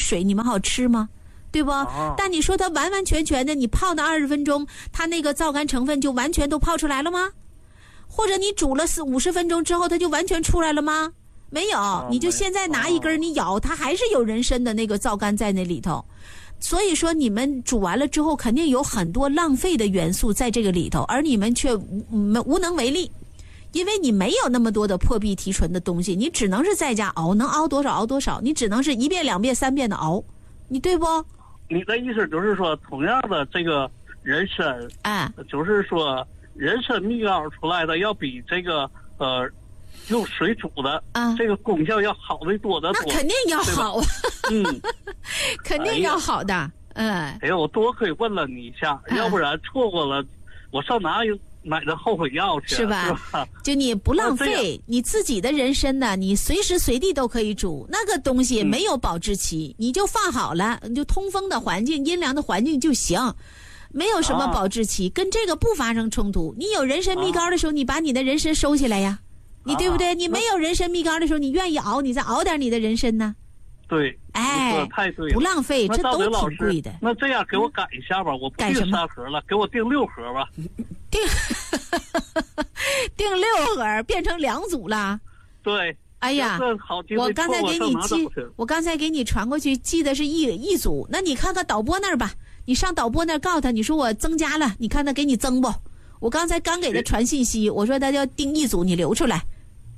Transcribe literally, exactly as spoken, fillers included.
水，你们好吃吗？对不？ 啊、 但你说它完完全全的，你泡那二十分钟，它那个皂苷成分就完全都泡出来了吗？或者你煮了四五十分钟之后，它就完全出来了吗？没有， 啊、 你就现在拿一根你咬，它还是有人参的那个皂苷在那里头。所以说你们煮完了之后，肯定有很多浪费的元素在这个里头，而你们却无无能为力。因为你没有那么多的破壁提纯的东西，你只能是在家熬，能熬多少熬多少，你只能是一遍两遍三遍的熬，你对不？ 你的意思就是说，同样的这个人参， 哎， 就是说人参蜜膏出来的要比这个呃用水煮的啊，这个功效要好的多得多。 那肯定要好啊， 嗯， 肯定要好的。嗯， 哎呀，我多亏问了你一下， 嗯、 要不然错过了，我上哪有买的后悔药去？ 是吧？ 是吧？ 就你不浪费你自己的人参呢，你随时随地都可以煮。那个东西没有保质期，嗯、你就放好了，你就通风的环境、阴凉的环境就行，没有什么保质期，啊、跟这个不发生冲突。你有人参蜜膏的时候，啊、你把你的人参收起来呀，你对不对？啊、你没有人参蜜膏的时候，你愿意熬，你再熬点你的人参呢。 对， 哎， 说太对了， 不浪费，这都挺贵的。 那这样给我改一下吧，我不订三盒了，给我订六盒吧。 订订六盒变成两组了。 对。 哎呀，我刚才给你寄，我刚才给你传过去，寄的是一一组。那你看看导播那儿吧，你上导播那儿告诉他，你说我增加了，你看他给你增不？我刚才刚给他传信息，我说他要订一组，你留出来。